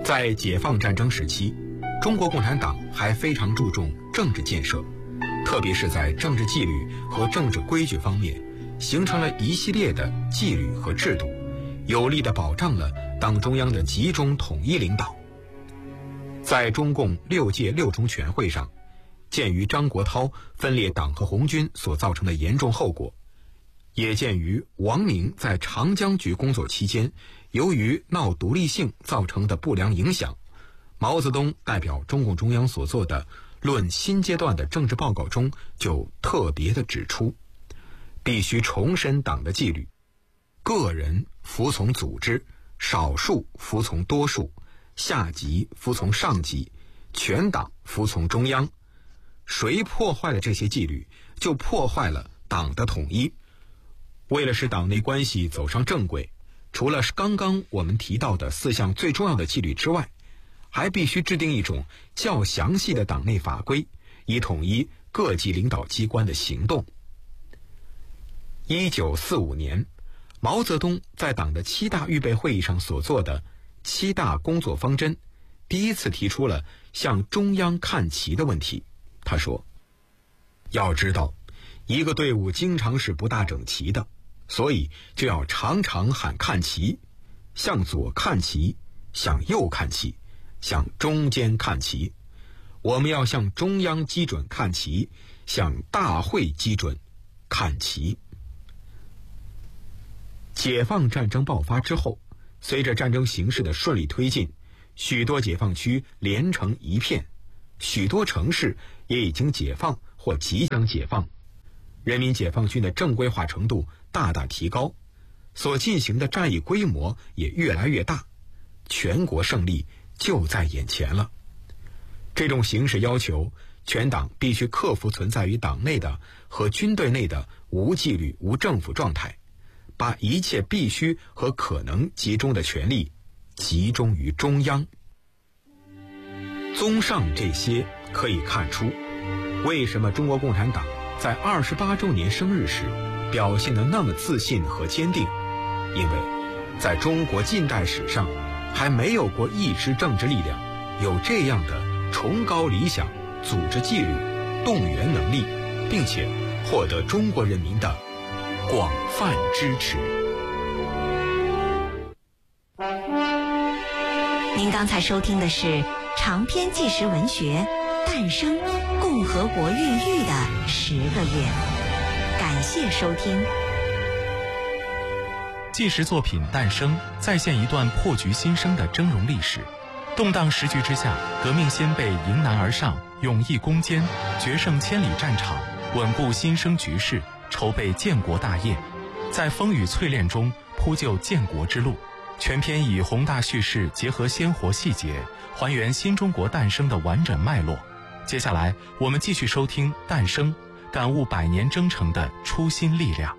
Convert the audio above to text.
在解放战争时期，中国共产党还非常注重政治建设，特别是在政治纪律和政治规矩方面，形成了一系列的纪律和制度，有力地保障了党中央的集中统一领导。在中共6届6中全会上，鉴于张国焘分裂党和红军所造成的严重后果，也鉴于王明在长江局工作期间由于闹独立性造成的不良影响，毛泽东代表中共中央所做的论新阶段的政治报告中就特别地指出，必须重申党的纪律，个人服从组织，少数服从多数，下级服从上级，全党服从中央。谁破坏了这些纪律，就破坏了党的统一。为了使党内关系走上正轨，除了刚刚我们提到的4项最重要的纪律之外，还必须制定一种较详细的党内法规，以统一各级领导机关的行动。1945年，毛泽东在党的7大预备会议上所做的7大工作方针，第一次提出了向中央看齐的问题。他说，要知道一个队伍经常是不大整齐的，所以就要常常喊看齐，向左看齐，向右看齐，向中间看齐。我们要向中央基准看齐，向大会基准看齐。解放战争爆发之后，随着战争形势的顺利推进，许多解放区连成一片，许多城市也已经解放或即将解放，人民解放军的正规化程度大大提高，所进行的战役规模也越来越大，全国胜利就在眼前了。这种形势要求，全党必须克服存在于党内的和军队内的无纪律、无政府状态，把一切必须和可能集中的权力集中于中央。综上这些，可以看出为什么中国共产党在28周年生日时表现得那么自信和坚定，因为在中国近代史上还没有过一支政治力量有这样的崇高理想、组织纪律、动员能力，并且获得中国人民的广泛支持。 您刚才收听的是长篇纪实文学《诞生：共和国孕育的10个月》，感谢收听。 纪实作品《诞生》再现一段破局新生的峥嵘历史。动荡时局之下，革命先辈迎难而上，勇毅攻坚，决胜千里战场，稳固新生局势，筹备建国大业，在风雨淬炼中铺就建国之路。全篇以宏大叙事结合鲜活细节，还原新中国诞生的完整脉络。接下来我们继续收听《诞生》，感悟100年征程的初心力量。